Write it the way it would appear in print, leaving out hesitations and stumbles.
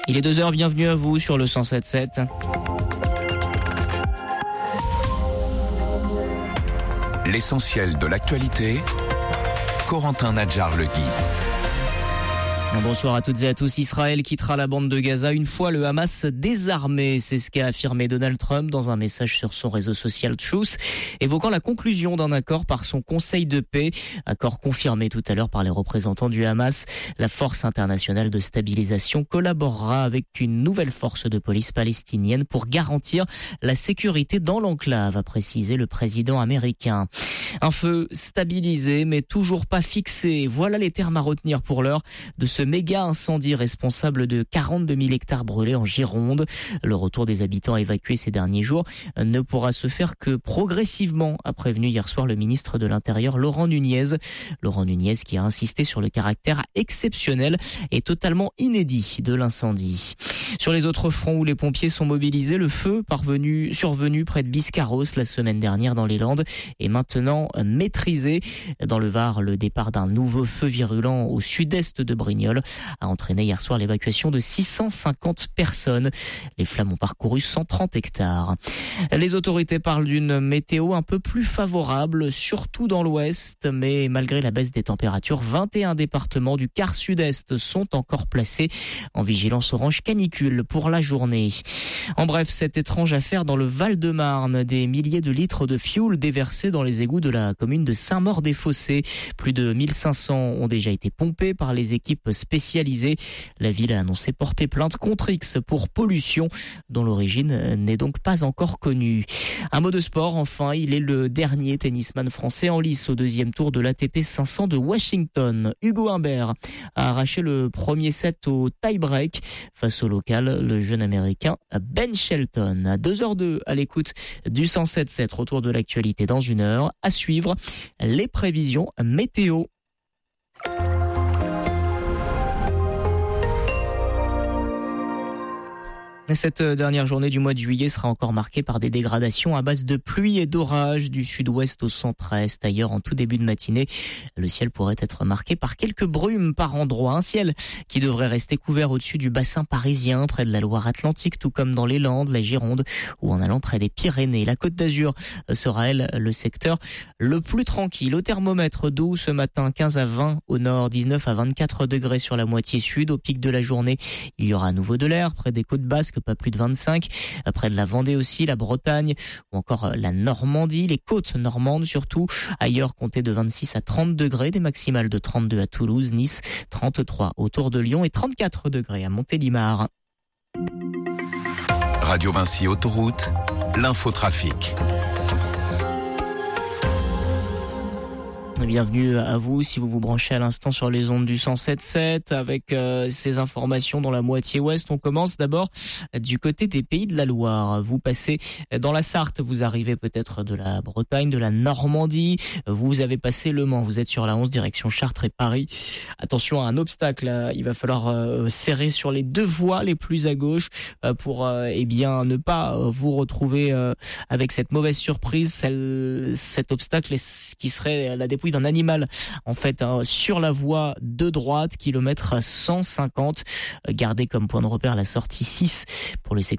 Il est 2h, bienvenue à vous sur le 107.7. L'essentiel de l'actualité, Corentin Nadjar-Legui. Bonsoir à toutes et à tous. Israël quittera la bande de Gaza une fois le Hamas désarmé. C'est ce qu'a affirmé Donald Trump dans un message sur son réseau social Truth, évoquant la conclusion d'un accord par son Conseil de paix. Accord confirmé tout à l'heure par les représentants du Hamas. La force internationale de stabilisation collaborera avec une nouvelle force de police palestinienne pour garantir la sécurité dans l'enclave, a précisé le président américain. Un feu stabilisé mais toujours pas fixé. Voilà les termes à retenir pour l'heure de ce méga incendie responsable de 42 000 hectares brûlés en Gironde. Le retour des habitants évacués ces derniers jours ne pourra se faire que progressivement, a prévenu hier soir le ministre de l'Intérieur Laurent Nunez. Laurent Nunez qui a insisté sur le caractère exceptionnel et totalement inédit de l'incendie. Sur les autres fronts où les pompiers sont mobilisés, le feu survenu près de Biscarrosse la semaine dernière dans les Landes est maintenant maîtrisé. Dans le Var, le départ d'un nouveau feu virulent au sud-est de Brignoles a entraîné hier soir l'évacuation de 650 personnes. Les flammes ont parcouru 130 hectares. Les autorités parlent d'une météo un peu plus favorable, surtout dans l'ouest, mais malgré la baisse des températures, 21 départements du quart sud-est sont encore placés en vigilance orange canicule pour la journée. En bref, cette étrange affaire dans le Val-de-Marne, des milliers de litres de fioul déversés dans les égouts de la commune de Saint-Maur-des-Fossés. Plus de 1500 ont déjà été pompés par les équipes spécialisées. La ville a annoncé porter plainte contre X pour pollution, dont l'origine n'est donc pas encore connue. Un mot de sport, enfin, il est le dernier tennisman français en lice au deuxième tour de l'ATP 500 de Washington. Hugo Humbert a arraché le premier set au tie-break face au local, le jeune américain Ben Shelton. À 2h02 à l'écoute du 107.7, retour de l'actualité dans une heure. À suivre, les prévisions météo. Cette dernière journée du mois de juillet sera encore marquée par des dégradations à base de pluie et d'orage du sud-ouest au centre-est. Ailleurs, en tout début de matinée, le ciel pourrait être marqué par quelques brumes par endroits. Un ciel qui devrait rester couvert au-dessus du bassin parisien, près de la Loire-Atlantique, tout comme dans les Landes, la Gironde ou en allant près des Pyrénées. La Côte d'Azur sera, elle, le secteur le plus tranquille. Au thermomètre, doux ce matin, 15 à 20 au nord, 19 à 24 degrés sur la moitié sud. Au pic de la journée, il y aura à nouveau de l'air près des côtes basques, pas plus de 25, près de la Vendée aussi, la Bretagne ou encore la Normandie, les côtes normandes surtout. Ailleurs, comptez de 26 à 30 degrés, des maximales de 32 à Toulouse, Nice, 33 autour de Lyon et 34 degrés à Montélimar. Radio Vinci Autoroute, l'infotrafic. Bienvenue à vous si vous vous branchez à l'instant sur les ondes du 107.7 avec ces informations dans la moitié ouest. On commence d'abord du côté des Pays de la Loire. Vous passez dans la Sarthe, vous arrivez peut-être de la Bretagne, de la Normandie. Vous avez passé Le Mans, vous êtes sur la 11 direction Chartres et Paris. Attention à un obstacle, il va falloir serrer sur les deux voies les plus à gauche pour ne pas vous retrouver avec cette mauvaise surprise, cet obstacle qui serait la dépouille d'un animal en fait sur la voie de droite, kilomètre 150. Gardez comme point de repère la sortie 6 pour le secteur